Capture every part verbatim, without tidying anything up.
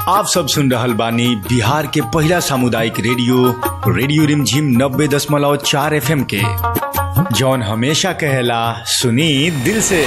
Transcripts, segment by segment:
आप सब सुन रहल बानी बिहार के पहला सामुदायिक रेडियो रेडियो रिमझिम नब्बे दशमलव चार एफ एम के, जौन हमेशा कहेला सुनी दिल से।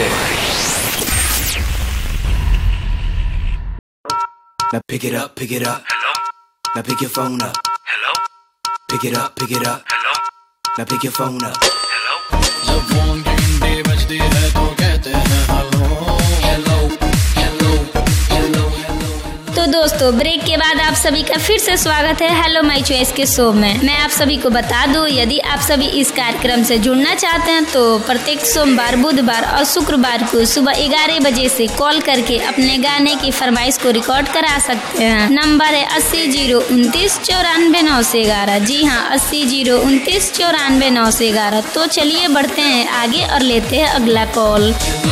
Now pick it up, pick it up. Hello. Now pick your phone up. Hello. Pick it up, pick it up. Hello. Now pick your phone up. Hello. जब फोन की घंटी बजती है तो कहते हैं hello hello hello hello hello. तो दोस्तों, ब्रेक के बाद आप सभी का फिर से स्वागत है हेलो माय चॉइस के शो में। मैं आप सभी को बता दूं, यदि आप सभी इस कार्यक्रम से जुड़ना चाहते हैं तो प्रत्येक सोमवार, बुधवार और शुक्रवार को सुबह ग्यारह बजे से कॉल करके अपने गाने की फरमाइश को रिकॉर्ड करा सकते हैं। नंबर है अस्सी जीरो उनतीस चौरानवे नौ से ग्यारह। जी हाँ, अस्सी जीरो उनतीस चौरानवे नौ से ग्यारह। तो चलिए बढ़ते हैं आगे और लेते हैं अगला कॉल।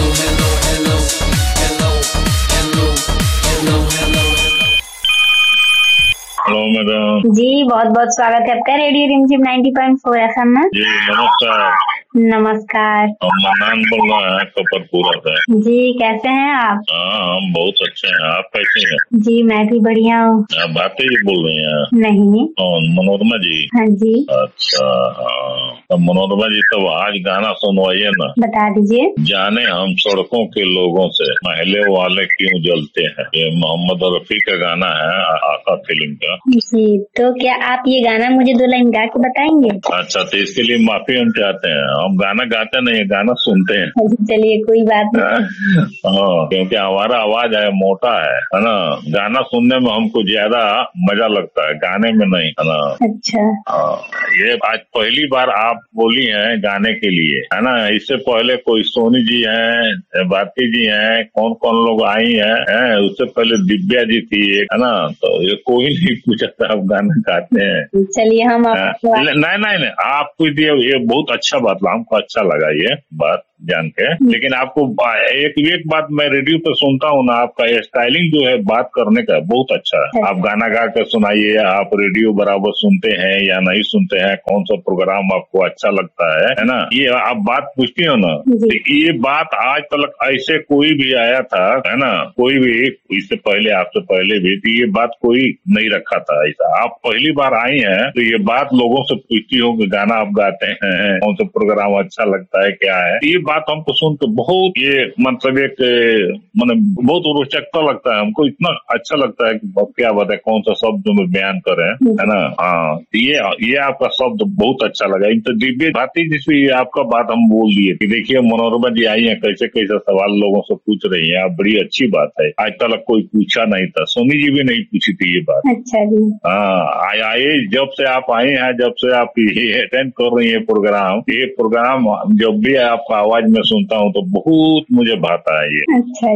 Hello madam. जी बहुत बहुत स्वागत है आपका रेडियो रिमझिम नब्बे पॉइंट चार एफ एम में। जी नमस्कार। नमस्कार। हम मनान बोल रहे हैं कपरपुरा से। जी कैसे हैं आप? हाँ हम बहुत अच्छे हैं, आप कैसे हैं? जी मैं भी बढ़िया हूँ। आप भारती जी बोल रही हैं? नहीं। कौन, मनोरमा जी? हाँ जी। अच्छा हाँ, तो मनोरमा जी तब आज गाना सुनवाइए ना। बता दीजिए। जाने हम सड़कों के लोगों से महले वाले क्यों जलते हैं, ये मोहम्मद रफी का गाना है, आका फिल्म का। जी तो क्या आप ये गाना मुझे दो लाइन गा के बताएंगे? अच्छा तो इसके लिए माफी हम चाहते हैं, हम गाना गाते नहीं, गाना सुनते हैं। चलिए कोई बात नहीं। हाँ क्योंकि हमारा आवाज है मोटा है है ना, गाना सुनने में हमको ज्यादा मजा लगता है, गाने में नहीं, है ना। अच्छा हाँ, ये आज पहली बार आप बोली हैं गाने के लिए, है ना। इससे पहले कोई सोनी जी हैं, भारती जी हैं, कौन कौन लोग आई हैं, है? उससे पहले दिव्या जी थी एक, है ना। तो ये कोई नहीं पूछा था आप गाना गाते हैं। चलिए हम आपको नहीं नहीं नहीं आपको ये ये बहुत अच्छा बात, हमको अच्छा लगा ये बात जान के। लेकिन आपको एक एक बात मैं रेडियो पे सुनता हूँ ना, आपका स्टाइलिंग जो है बात करने का बहुत अच्छा है। आप गाना गा के सुनाइए, आप रेडियो बराबर सुनते हैं या नहीं सुनते हैं, कौन सा प्रोग्राम आपको अच्छा लगता है, है ना। ये आप बात पूछती हो ना, ये बात आज तक ऐसे कोई भी आया था, है ना, कोई भी इससे पहले आपसे पहले भी, तो ये बात कोई नहीं रखा था ऐसा। आप पहली बार आई हैं तो ये बात लोगों से पूछती हो कि गाना आप गाते हैं, कौन सा प्रोग्राम अच्छा लगता है, क्या है। ये बात हमको सुन के बहुत ये मतलब एक मैंने बहुत रोचकता लगता है हमको, इतना अच्छा लगता है कि क्या बात है, कौन सा शब्द में बयान करें, है ना। हाँ ये ये आपका शब्द बहुत अच्छा लगा। तो दिव्य भारती जी से आपका बात हम बोल दिए कि देखिए मनोरमा जी आई है, कैसे कैसे सवाल लोगों से पूछ रही है, आप बड़ी अच्छी बात है, आज तक कोई पूछा नहीं था, सोनी जी भी नहीं पूछी थी ये बात। अच्छा जी। हाँ आए जब से आप आए हैं, जब से आप ये अटेंड कर रही है प्रोग्राम, ये प्रोग्राम जब भी आपका आवाज में सुनता हूँ तो बहुत मुझे भाता है ये। अच्छा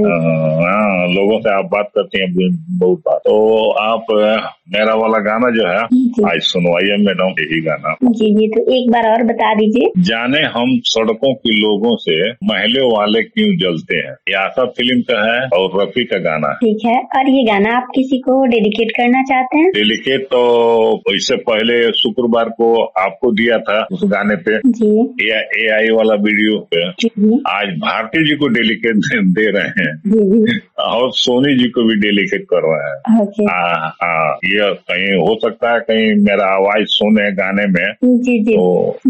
हाँ लोगों से आप बात करती हैं बहुत बात। तो आप मेरा वाला गाना जो है आज सुनवाइए मैडम, यही गाना। जी जी तो एक बार और बता दीजिए। जाने हम सड़कों के लोगों से महले वाले क्यों जलते हैं, ये आशा फिल्म का है और रफी का गाना है। ठीक है, और ये गाना आप किसी को डेडिकेट करना चाहते हैं? डेडिकेट तो इससे पहले शुक्रवार को आपको दिया था उस गाने पे, जी ए आई वाला वीडियो पे। जी आज भारती जी को डेलीकेट दे रहे हैं, जी जी और सोनी जी को भी डेलीकेट कर रहे हैं। ओके। हाँ हाँ ये कहीं हो सकता है कहीं मेरा आवाज सुने गाने में। जी जी तो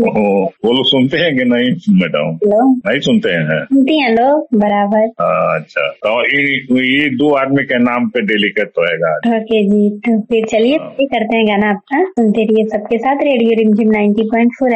वो लोग सुनते हैं कि नहीं मैडम? नहीं सुनते हैं? सुनती हैं लोग बराबर। अच्छा तो ये, ये दो आदमी के नाम पे डेलीकेट रहेगा। ओके जी, तो फिर चलिए करते हैं गाना अपना, सुनते रहिए सबके साथ रेडियो रिमझिम नब्बे पॉइंट चार।